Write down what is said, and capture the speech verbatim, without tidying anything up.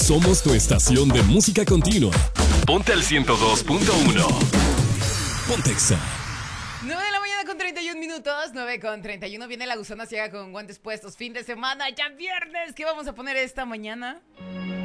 Somos tu estación de música continua. Ponte al ciento dos punto uno. Ponte Exa. nueve de la mañana con treinta y un minutos. nueve con treinta y uno. Viene la gusana ciega con guantes puestos. Fin de semana, ya viernes. ¿Qué vamos a poner esta mañana?